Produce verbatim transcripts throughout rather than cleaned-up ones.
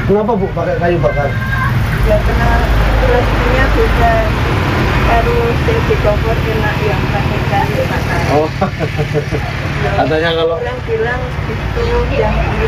Kenapa Bu pakai kayu bakar? Ya karena rezekinya beda. Harus di kompor kena yang pakai kayu bakar. Oh. Katanya kalau bilang-bilang itu yang di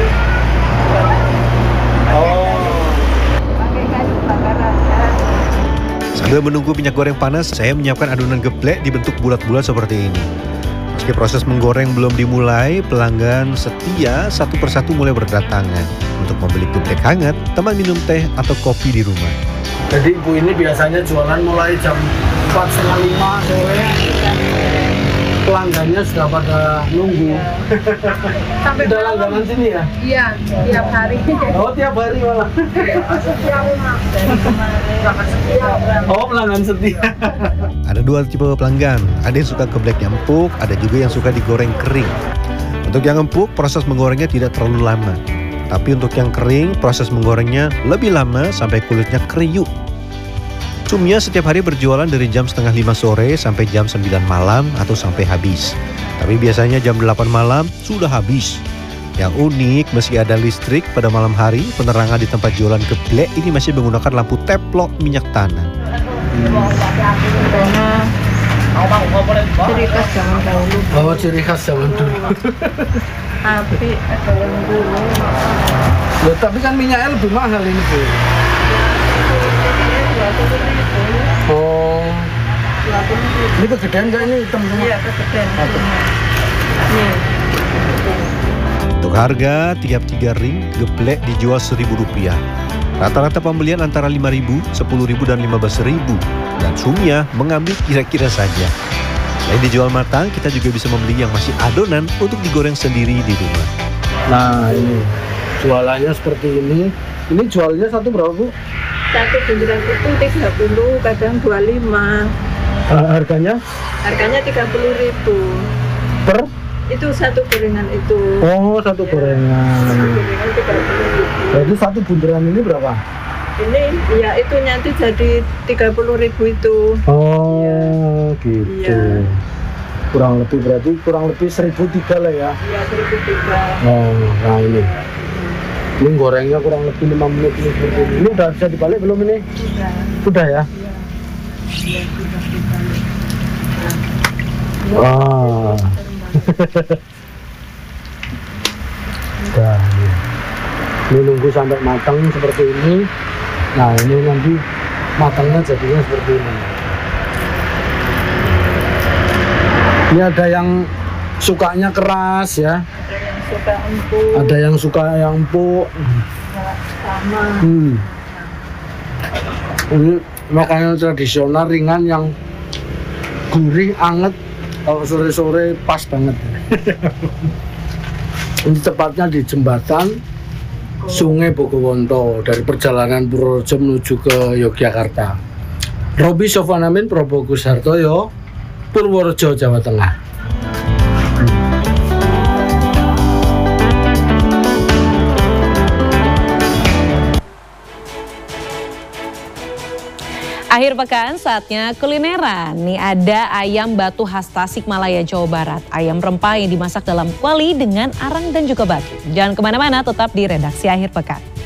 Oh. pakai kayu bakar aja. Sambil menunggu minyak goreng panas, saya menyiapkan adonan geplek dibentuk bulat-bulat seperti ini. Meski proses menggoreng belum dimulai, pelanggan setia satu persatu mulai berdatangan untuk membeli geplek hangat, teman minum teh atau kopi di rumah. Jadi Ibu ini biasanya jualan mulai jam empat setengah lima sore. Pelanggannya sudah pada nunggu. Sampai Udah langganan sini ya? Iya, tiap hari. Oh, tiap hari malah. Setia rumah dari kemarin. Oh, pelanggan setia. Ada dua tipe pelanggan, ada yang suka geplek yang empuk, ada juga yang suka digoreng kering. Untuk yang empuk, proses menggorengnya tidak terlalu lama. Tapi untuk yang kering, proses menggorengnya lebih lama sampai kulitnya kriuk. Cumia setiap hari berjualan dari jam setengah lima sore sampai jam sembilan malam atau sampai habis. Tapi biasanya jam delapan malam sudah habis. Yang unik, meski ada listrik pada malam hari, penerangan di tempat jualan geplek ini masih menggunakan lampu teplok minyak tanah. Karena ciri khas zaman dahulu. Oh, ciri khas zaman dulu. Api ada yang dulu. Loh, tapi kan minyaknya lebih mahal ini Bu. Oh. Ini kegedean nggak ini hitam semua? Iya, kegedean. Nih. Untuk harga tiap tiga ring, geplek dijual seribu rupiah. Rata-rata pembelian antara lima ribu, sepuluh ribu, dan lima belas ribu. Dan Sumia mengambil kira-kira saja. Selain dijual matang, kita juga bisa membeli yang masih adonan untuk digoreng sendiri di rumah. Nah ini jualannya seperti ini. Ini jualnya satu berapa Bu? Satu bunderan itu tiga puluh, kadang dua puluh lima. Uh, harganya? Harganya tiga puluh ribu. Per? Itu satu gorengan itu. Oh, satu gorengan. Satu gorengan tiga puluh ribu. Jadi satu bunderan ini berapa? Ini ya itu nanti jadi tiga puluh ribu itu. Oh, ya. Gitu. Ya. Kurang lebih berarti kurang lebih seribu tiga lah ya. Iya, seribu tiga. Oh, nah ini. Ini gorengnya kurang lebih lima menit ini seperti ini. Ini udah bisa dibalik belum ini? Sudah. Sudah ya? Iya, sudah dibalik. Wah. Nah, ini. Ini nunggu sampai matang seperti ini. Nah, ini nanti matangnya jadinya seperti ini. Ini ada yang sukanya keras ya. Ada yang suka empuk. Ada yang suka yang empuk. Sama. Hmm. Ini makanan tradisional ringan yang gurih, anget. Kalau sore-sore pas banget. Ini tepatnya di jembatan Sungai Bogowonto dari perjalanan Purworejo menuju ke Yogyakarta. Robi Sofanamin, Probogus Hartoyo, Purworejo, Jawa Tengah. Akhir pekan saatnya kulineran. Nih ada ayam batu khas Tasikmalaya, Jawa Barat. Ayam rempah yang dimasak dalam kuali dengan arang dan juga batu. Jangan kemana-mana, tetap di redaksi Akhir Pekan.